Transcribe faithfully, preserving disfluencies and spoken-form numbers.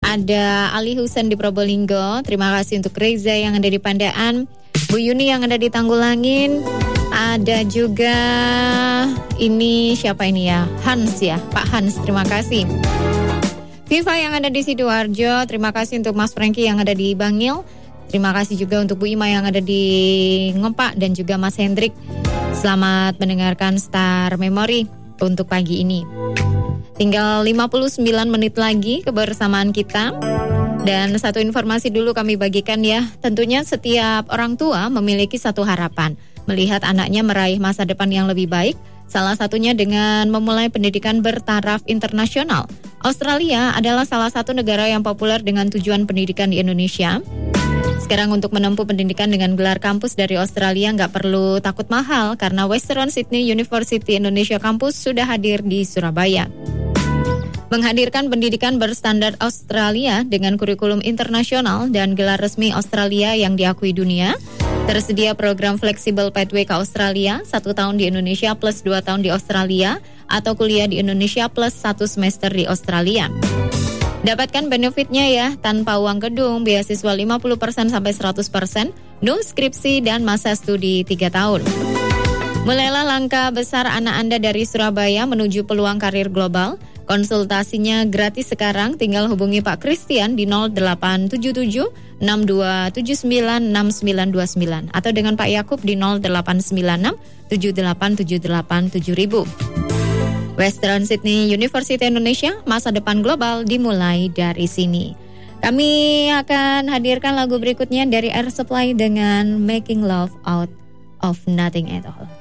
Ada Ali Husen di Probolinggo. Terima kasih untuk Reza yang ada di Pandaan, Bu Yuni yang ada di Tanggulangin. Ada juga ini siapa ini ya? Hans ya, Pak Hans. Terima kasih. Viva yang ada di Sidoarjo. Terima kasih untuk Mas Franky yang ada di Bangil. Terima kasih juga untuk Bu Ima yang ada di Ngepak dan juga Mas Hendrik. Selamat mendengarkan Star Memory untuk pagi ini. Tinggal lima puluh sembilan menit lagi kebersamaan kita. Dan satu informasi dulu kami bagikan ya. Tentunya setiap orang tua memiliki satu harapan, melihat anaknya meraih masa depan yang lebih baik. Salah satunya dengan memulai pendidikan bertaraf internasional. Australia adalah salah satu negara yang populer dengan tujuan pendidikan di Indonesia. Sekarang untuk menempuh pendidikan dengan gelar kampus dari Australia nggak perlu takut mahal karena Western Sydney University Indonesia Campus sudah hadir di Surabaya. Menghadirkan pendidikan berstandar Australia dengan kurikulum internasional dan gelar resmi Australia yang diakui dunia. Tersedia program Flexible Pathway ke Australia, satu tahun di Indonesia plus dua tahun di Australia, atau kuliah di Indonesia plus satu semester di Australia. Dapatkan benefitnya ya, tanpa uang gedung, beasiswa lima puluh persen sampai seratus persen, no skripsi dan masa studi tiga tahun. Mulailah langkah besar anak Anda dari Surabaya menuju peluang karir global. Konsultasinya gratis sekarang, tinggal hubungi Pak Christian di nol delapan tujuh tujuh enam dua tujuh sembilan enam sembilan dua sembilan atau dengan Pak Yakub di nol delapan sembilan enam tujuh delapan tujuh delapan tujuh ribu. Western Sydney University Indonesia, masa depan global dimulai dari sini. Kami akan hadirkan lagu berikutnya dari Air Supply dengan Making Love Out of Nothing at All.